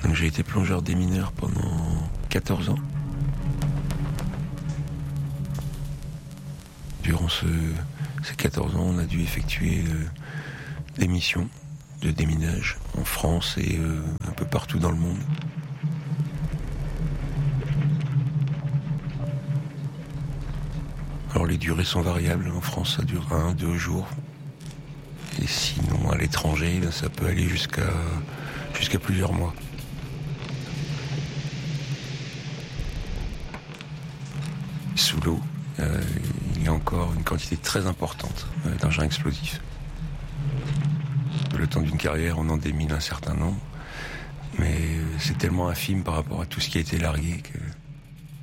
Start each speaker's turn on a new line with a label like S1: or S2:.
S1: Donc j'ai été plongeur démineur pendant 14 ans. Durant ces 14 ans, on a dû effectuer des missions de déminage en France et un peu partout dans le monde. Alors les durées sont variables. En France, ça dure 1-2 jours. Et sinon, à l'étranger, ça peut aller jusqu'à plusieurs mois. Sous l'eau, il y a encore une quantité très importante d'engins explosifs. Le temps d'une carrière, on en démine un certain nombre. Mais c'est tellement infime par rapport à tout ce qui a été largué que